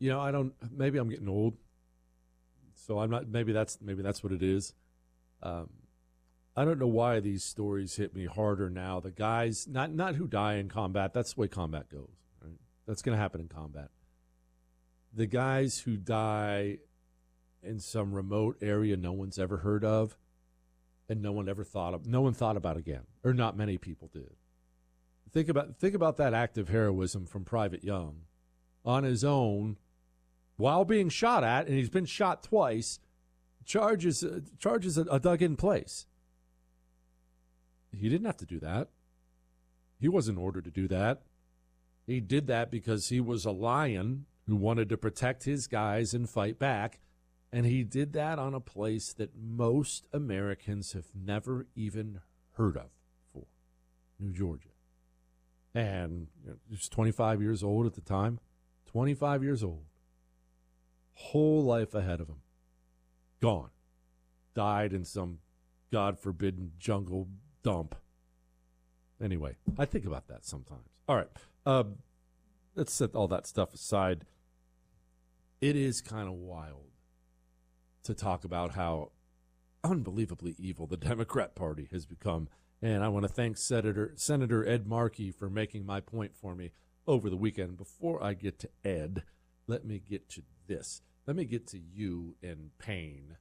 I don't. Maybe I'm getting old, so I'm not. Maybe that's what it is. I don't know why these stories hit me harder now. The guys, not who die in combat. That's the way combat goes. Right? That's going to happen in combat. The guys who die in some remote area no one's ever heard of, and no one thought about again, or not many people did. Think about that act of heroism from Private Young, on his own, while being shot at, and he's been shot twice. Charges a dug-in place. He didn't have to do that. He wasn't ordered to do that. He did that because he was a lion who wanted to protect his guys and fight back. And he did that on a place that most Americans have never even heard of before, New Georgia. And he was 25 years old at the time. 25 years old. Whole life ahead of him. Gone. Died in some God-forbidden jungle dump. Anyway, I think about that sometimes. All right. Let's set all that stuff aside. It is kind of wild to talk about how unbelievably evil the Democrat Party has become. And I want to thank Senator Ed Markey for making my point for me over the weekend. Before I get to Ed, let me get to this. Let me get to you in pain.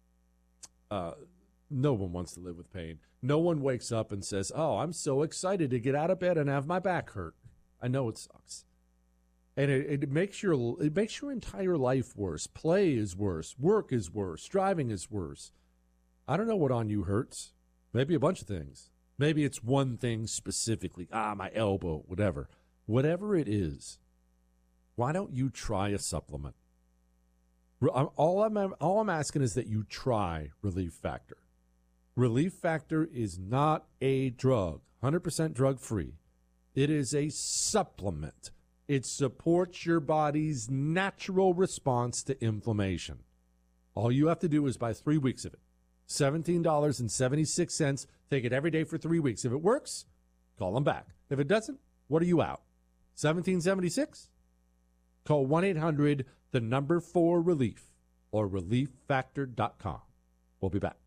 No one wants to live with pain. No one wakes up and says, oh, I'm so excited to get out of bed and have my back hurt. I know it sucks. And it makes your entire life worse. Play is worse. Work is worse. Driving is worse. I don't know what on you hurts. Maybe a bunch of things. Maybe it's one thing specifically. My elbow, whatever. Whatever it is, why don't you try a supplement? All I'm asking is that you try Relief Factor. Relief Factor is not a drug, 100% drug-free. It is a supplement. It supports your body's natural response to inflammation. All you have to do is buy 3 weeks of it. $17.76. Take it every day for 3 weeks. If it works, call them back. If it doesn't, what are you out? $17.76? Call 1-800-4-RELIEF or relieffactor.com. We'll be back.